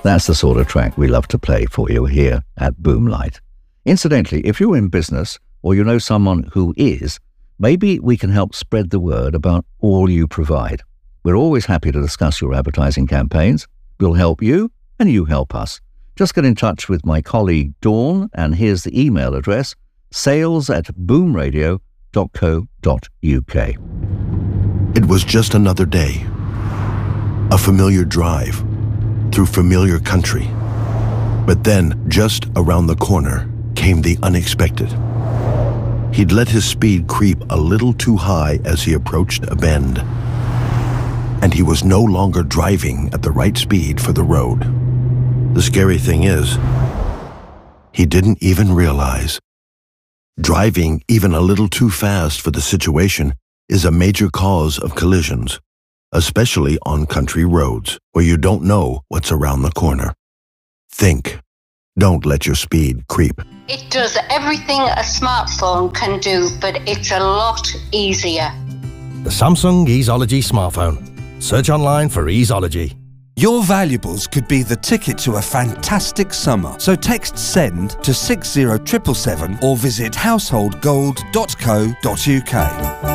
That's the sort of track we love to play for you here at Boomlight. Incidentally, if you're in business or you know someone who is, maybe we can help spread the word about all you provide. We're always happy to discuss your advertising campaigns. We'll help you and you help us. Just get in touch with my colleague Dawn, and here's the email address: sales@boomradio.co.uk. It was just another day. A familiar drive through familiar country. But then, just around the corner, came the unexpected. He'd let his speed creep a little too high as he approached a bend. And he was no longer driving at the right speed for the road. The scary thing is, he didn't even realize. Driving even a little too fast for the situation is a major cause of collisions, especially on country roads where you don't know what's around the corner. Think. Don't let your speed creep. It does everything a smartphone can do, but it's a lot easier. The Samsung Easeology smartphone. Search online for Easeology. Your valuables could be the ticket to a fantastic summer. So text SEND to 60777 or visit householdgold.co.uk.